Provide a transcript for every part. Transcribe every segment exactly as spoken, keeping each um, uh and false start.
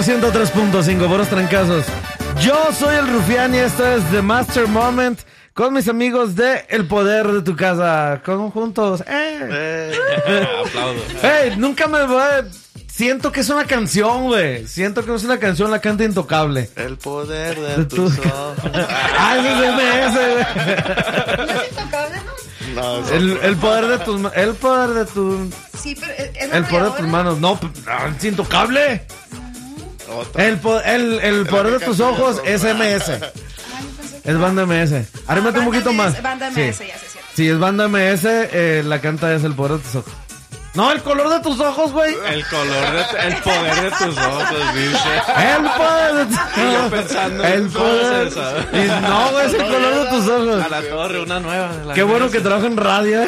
ciento tres punto cinco, buenos trancazos. Yo soy el Rufián y esto es The Master Moment con mis amigos de El Poder de tu Casa. Conjuntos. ¡Eh! eh aplaudo. ¡Ey! Nunca me voy a... Siento que es una canción, güey. Siento que es una canción, la canta Intocable. El poder de, de tus tu... ojos. ¡Ah, ese es M S, güey! ¿No es Intocable, no? No, el, el poder de tus el poder de tu sí, pero es el poder de tus manos. No, es Intocable. Uh-huh. El, po, el, el poder de tus ojos es M S. Es banda M S. Arrímate un poquito más. Banda M S, sí. Ya sé, cierto. Sí, es banda M S. Eh, la canta es El Poder de tus Ojos. No, el color de tus ojos, güey. El color de... El poder de tus ojos, dice. El poder de tus ojos. Yo pensando el poder. Y no, güey, es el color de tus ojos. A la torre, una nueva. Qué bueno que trabajo en radio.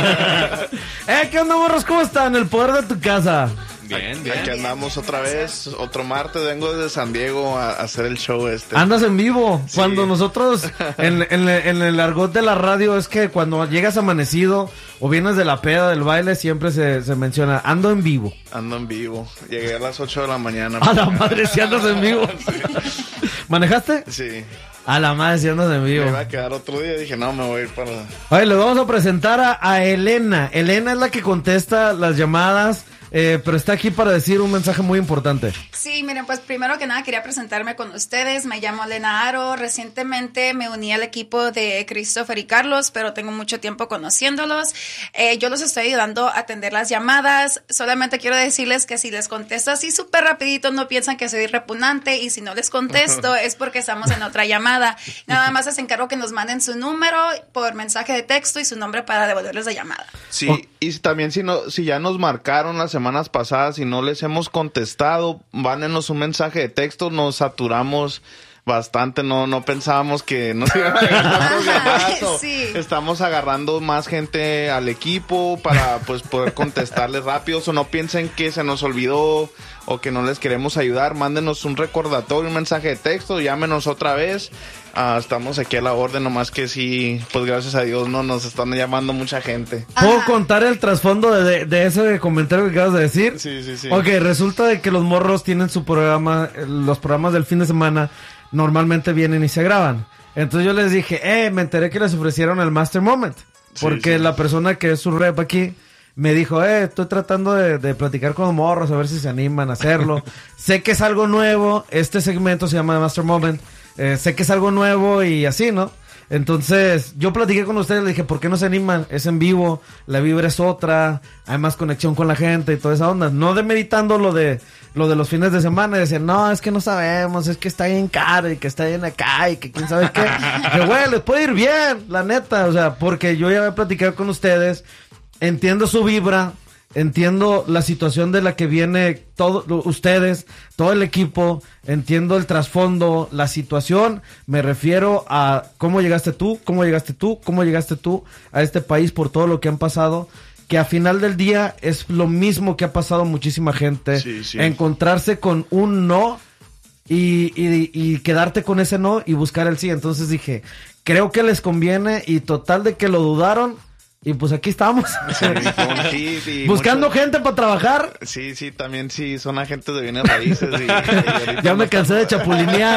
Eh, ¿qué onda, morros? ¿Cómo están? El poder de tu casa. Bien, bien. Aquí andamos otra vez, otro martes, vengo desde San Diego a, a hacer el show este. Andas en vivo. Sí. Cuando nosotros, en, en, en el argot de la radio, es que cuando llegas amanecido o vienes de la peda, del baile, siempre se, se menciona, ando en vivo. Ando en vivo. Llegué a las ocho de la mañana. A la madre, si andas en vivo. Sí. ¿Manejaste? Sí. A la madre, si andas en vivo. Me iba a quedar otro día, dije, no, me voy a ir para... Oye, les vamos a presentar a, a Elena. Elena es la que contesta las llamadas. Eh, pero está aquí para decir un mensaje muy importante. Sí, miren, pues primero que nada quería presentarme con ustedes. Me llamo Elena Aro. Recientemente me uní al equipo de Christopher y Carlos, pero tengo mucho tiempo conociéndolos. Eh, yo los estoy ayudando a atender las llamadas. Solamente quiero decirles que si les contesto así súper rapidito, no piensan que soy repugnante. Y si no les contesto es porque estamos en otra llamada. Nada más les encargo que nos manden su número por mensaje de texto y su nombre para devolverles la llamada. Sí, oh. y también si no, si ya nos marcaron la semana semanas pasadas y no les hemos contestado, mándenos un mensaje de texto, nos saturamos bastante, no no pensábamos que nos iban a agarrar tantos llamadas. Sí. Estamos agarrando más gente al equipo para pues poder contestarles rápido, o no piensen que se nos olvidó o que no les queremos ayudar, mándenos un recordatorio, un mensaje de texto, llámenos otra vez. Uh, estamos aquí a la orden, nomás que sí, pues gracias a Dios no nos están llamando mucha gente. ¿Puedo Ajá. contar el trasfondo de, de, de ese comentario que acabas de decir? Sí, sí, sí. Ok, resulta de que los morros tienen su programa, los programas del fin de semana normalmente vienen y se graban. Entonces yo les dije, eh, me enteré que les ofrecieron el Master Moment. Porque sí, sí. la persona que es su rep aquí me dijo, eh, estoy tratando de, de platicar con los morros a ver si se animan a hacerlo. Sé que es algo nuevo, este segmento se llama Master Moment. Eh, sé que es algo nuevo y así, ¿no? Entonces, yo platiqué con ustedes, le dije, ¿por qué no se animan? Es en vivo, la vibra es otra, hay más conexión con la gente y toda esa onda. No demeritando lo de lo de los fines de semana y decían, no, es que no sabemos, es que está bien caro y que está bien acá y que quién sabe qué. Que güey, les puede ir bien, la neta, o sea, porque yo ya voy a platicar con ustedes, entiendo su vibra, entiendo la situación de la que viene todos ustedes, todo el equipo, entiendo el trasfondo, la situación, me refiero a cómo llegaste tú, cómo llegaste tú, cómo llegaste tú a este país por todo lo que han pasado, que a final del día es lo mismo que ha pasado muchísima gente, sí, sí. encontrarse con un no y, y, y quedarte con ese no y buscar el sí. Entonces dije, creo que les conviene y total de que lo dudaron. Y pues aquí estamos. Sí, sí, sí, buscando mucho... gente para trabajar. Sí, sí, también sí, son agentes de bienes raíces. Y, y ya me cansé de chapulinear.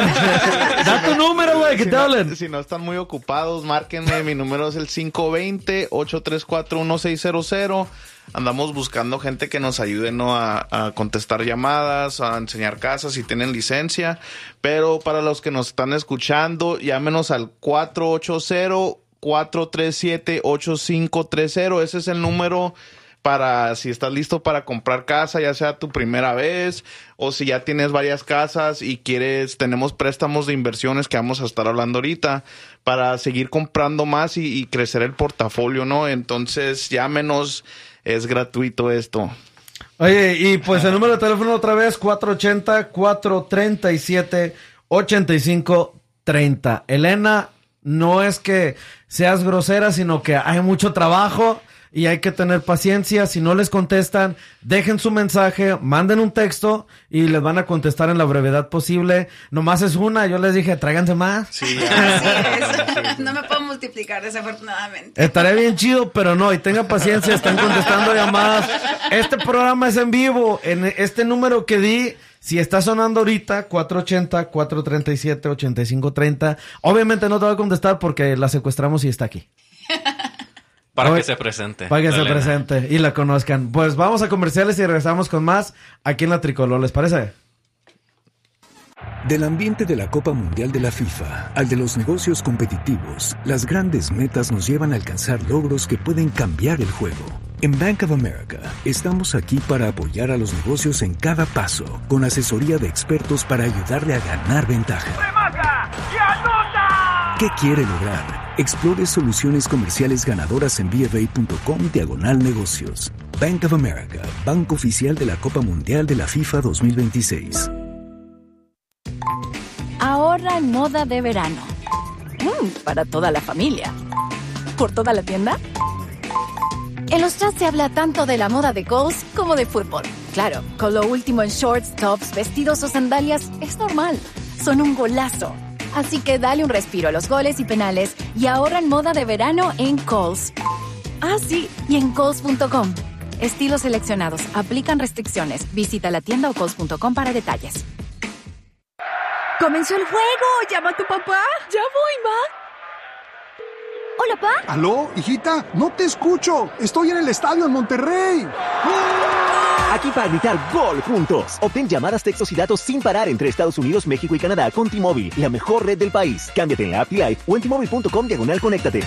Da tu número, güey, que si te no, hablen. Si no están muy ocupados, márquenme. Mi número es el cinco dos cero, ocho tres cuatro, uno seis cero cero. Andamos buscando gente que nos ayude, ¿no? A, a contestar llamadas, a enseñar casas si tienen licencia. Pero para los que nos están escuchando, llámenos al cuatro ocho cero, cuatro tres siete, ocho cinco tres cero. Ese es el número para si estás listo para comprar casa, ya sea tu primera vez o si ya tienes varias casas y quieres, tenemos préstamos de inversiones que vamos a estar hablando ahorita para seguir comprando más y, y crecer el portafolio, ¿no? Entonces llámenos, es gratuito esto. Oye, y pues el número de teléfono otra vez, cuatro ocho cero, cuatro tres siete, ocho cinco tres cero. Elena, no es que seas grosera, sino que hay mucho trabajo. y hay que tener paciencia. Si no les contestan, dejen su mensaje, manden un texto y les van a contestar en la brevedad posible. Nomás es una, yo les dije, tráiganse más. Sí, Así es. No me puedo multiplicar, desafortunadamente. Estaré bien chido, pero no, y tengan paciencia, están contestando llamadas. Este programa es en vivo, en este número que di. Si está sonando ahorita, cuatro ochenta, cuatro treinta y siete, ochenta y cinco treinta. Obviamente no te voy a contestar porque la secuestramos y está aquí. Para Oye, que se presente. Para que se Elena. presente y la conozcan. Pues vamos a comerciales y regresamos con más aquí en La Tricolor. ¿Les parece? Del ambiente de la Copa Mundial de la FIFA al de los negocios competitivos, las grandes metas nos llevan a alcanzar logros que pueden cambiar el juego. En Bank of America estamos aquí para apoyar a los negocios en cada paso, con asesoría de expertos para ayudarle a ganar ventaja. ¡Remata y anota! ¿Qué quiere lograr? Explore soluciones comerciales ganadoras en bfa.com diagonal negocios. Bank of America, banco oficial de la Copa Mundial de la FIFA dos mil veintiséis. Ahorra en moda de verano. Mm, para toda la familia. ¿Por toda la tienda? En los chats se habla tanto de la moda de Kohl's como de fútbol. Claro, con lo último en shorts, tops, vestidos o sandalias es normal. Son un golazo. Así que dale un respiro a los goles y penales y ahorra en moda de verano en Kohl's. Ah, sí, y en Kohl's punto com. Estilos seleccionados. Aplican restricciones. Visita la tienda o Kohl's punto com para detalles. ¡Comenzó el juego! ¡Llama a tu papá! ¡Ya voy, ma! Hola, pa. ¿Aló, hijita? No te escucho. Estoy en el estadio en Monterrey. Aquí para gritar gol juntos. Obtén llamadas, textos y datos sin parar entre Estados Unidos, México y Canadá con T-Mobile, la mejor red del país. Cámbiate en la app T-Life o en T Mobile punto com diagonal conéctate.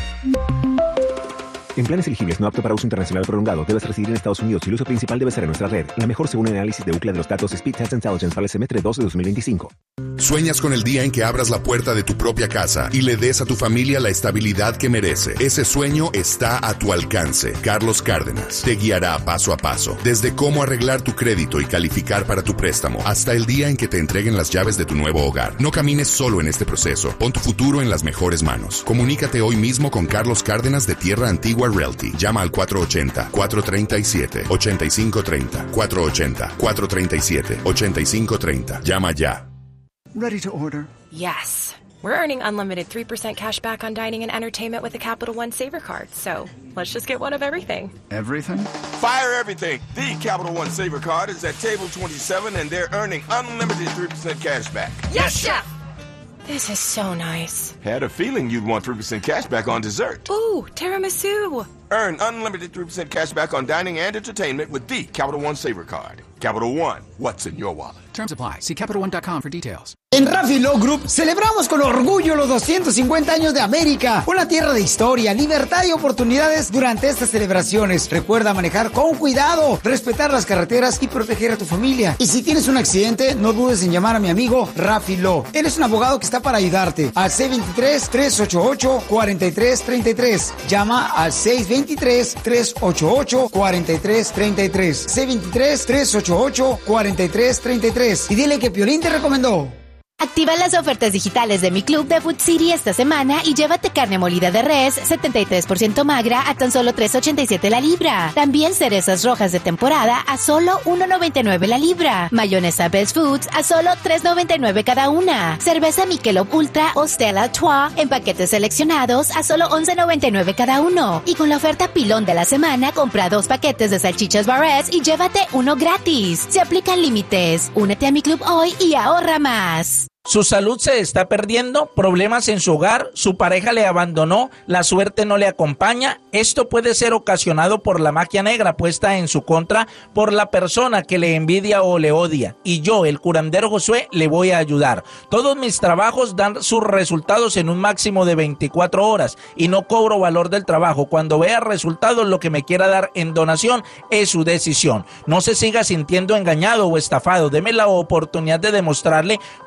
En planes elegibles no apto para uso internacional prolongado, debes residir en Estados Unidos y el uso principal debe ser en nuestra red. La mejor según el análisis de Ookla de los datos Speed Test Intelligence para el semestre dos de dos mil veinticinco. Sueñas con el día en que abras la puerta de tu propia casa y le des a tu familia la estabilidad que merece. Ese sueño está a tu alcance. Carlos Cárdenas te guiará paso a paso, desde cómo arreglar tu crédito y calificar para tu préstamo, hasta el día en que te entreguen las llaves de tu nuevo hogar. No camines solo en este proceso. Pon tu futuro en las mejores manos. Comunícate hoy mismo con Carlos Cárdenas de Tierra Antigua Realty. Llama al cuatro ochenta, cuatro treinta y siete, ochenta y cinco treinta. cuatro ochenta, cuatro treinta y siete, ochenta y cinco treinta. Llama ya. Ready to order. Yes. We're earning unlimited three percent cash back on dining and entertainment with the Capital One Saver Card. So let's just get one of everything. Everything? Fire everything. The Capital One Saver Card is at table twenty-seven and they're earning unlimited three percent cash back. Yes, Chef! This is so nice. Had a feeling you'd want three percent cash back on dessert. Ooh, tiramisu. Earn unlimited three percent cash back on dining and entertainment with the Capital One Saver Card. Capital One, what's in your wallet? Terms apply. See Capital One dot com for details. En Rafi Law Group celebramos con orgullo los doscientos cincuenta años de América, una tierra de historia, libertad y oportunidades durante estas celebraciones. Recuerda manejar con cuidado, respetar las carreteras y proteger a tu familia. Y si tienes un accidente, no dudes en llamar a mi amigo Rafi Law. Él es un abogado que está para ayudarte. Al seis dos tres, tres ocho ocho, cuatro tres tres tres. Llama al seis dos tres, tres ocho ocho, cuatro tres tres tres. seis dos tres, tres ocho ocho, cuatro tres tres tres. Y dile que Piolín te recomendó. Activa las ofertas digitales de mi club de Food City esta semana y llévate carne molida de res setenta y tres por ciento magra a tan solo tres ochenta y siete la libra. También cerezas rojas de temporada a solo uno noventa y nueve la libra. Mayonesa Best Foods a solo tres noventa y nueve cada una. Cerveza Michelob Ultra o Stella Artois en paquetes seleccionados a solo once noventa y nueve cada uno. Y con la oferta pilón de la semana, compra dos paquetes de salchichas Barrett's y llévate uno gratis. Se aplican límites. Únete a mi club hoy y ahorra más. Su salud se está perdiendo, problemas en su hogar, su pareja le abandonó, la suerte no le acompaña. Esto puede ser ocasionado por la magia negra puesta en su contra por la persona que le envidia o le odia. Y yo, el curandero Josué, le voy a ayudar. Todos mis trabajos dan sus resultados en un máximo de veinticuatro horas y no cobro valor del trabajo. Cuando vea resultados, lo que me quiera dar en donación es su decisión. No se siga sintiendo engañado o estafado. Deme la oportunidad de demostrarle cómo yo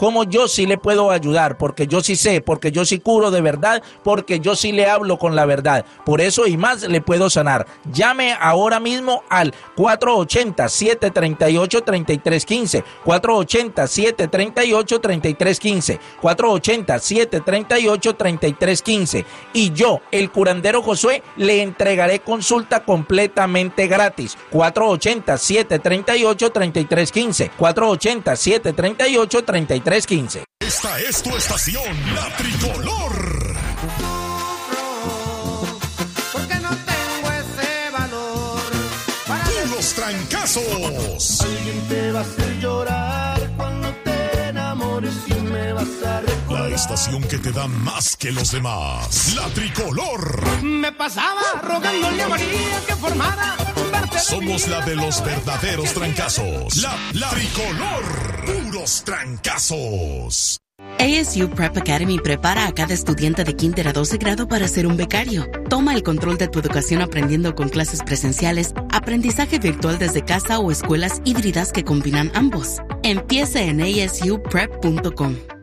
yo sí le puedo ayudar, porque yo sí sé, porque yo sí curo de verdad, porque yo sí le hablo con la verdad. Por eso y más le puedo sanar. Llame ahora mismo al cuatro ochenta, siete treinta y ocho, treinta y tres quince, cuatro ochenta, siete treinta y ocho, treinta y tres quince, cuatro ochenta, siete treinta y ocho, treinta y tres quince. Y yo, el curandero Josué, le entregaré consulta completamente gratis. cuatro ochenta, siete treinta y ocho, treinta y tres quince, cuatro ochenta, siete treinta y ocho, treinta y tres quince. Esta es tu estación, La Tricolor. Porque no tengo ese valor para ¡Puros trancazos! Alguien te va a hacer llorar cuando te enamores y me vas a recordar. La estación que te da más que los demás. La Tricolor. Me pasaba rogándole a María que formara parte de Somos mi la de los vida. verdaderos trancazos. La, la Tricolor. Puros trancazos. A S U Prep Academy prepara a cada estudiante de kinder a doce grado para ser un becario. Toma el control de tu educación aprendiendo con clases presenciales, aprendizaje virtual desde casa o escuelas híbridas que combinan ambos. Empieza en a s u prep punto com.